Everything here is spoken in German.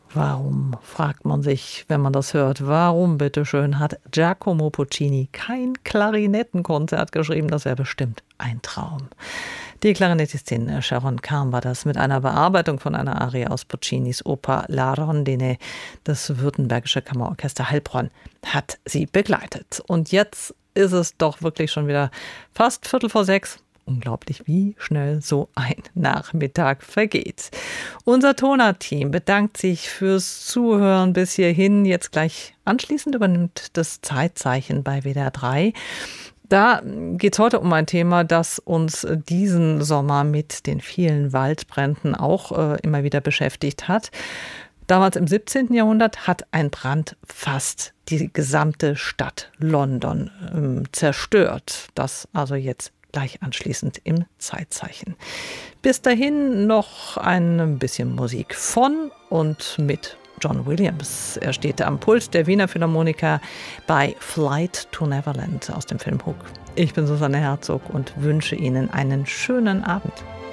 Warum, fragt man sich, wenn man das hört, warum, bitteschön, hat Giacomo Puccini kein Klarinettenkonzert geschrieben? Das wäre bestimmt ein Traum. Die Klarinettistin Sharon Kahn war das mit einer Bearbeitung von einer Arie aus Puccinis Oper La Rondine. Das Württembergische Kammerorchester Heilbronn hat sie begleitet. Und jetzt ist es doch wirklich schon wieder fast 5:45. Unglaublich, wie schnell so ein Nachmittag vergeht. Unser Toner-Team bedankt sich fürs Zuhören bis hierhin. Jetzt gleich anschließend übernimmt das Zeitzeichen bei WDR 3. Da geht es heute um ein Thema, das uns diesen Sommer mit den vielen Waldbränden auch immer wieder beschäftigt hat. Damals im 17. Jahrhundert hat ein Brand fast die gesamte Stadt London zerstört. Das also jetzt gleich anschließend im Zeitzeichen. Bis dahin noch ein bisschen Musik von und mit John Williams. Er steht am Pult der Wiener Philharmoniker bei Flight to Neverland aus dem Film Hook. Ich bin Susanne Herzog und wünsche Ihnen einen schönen Abend.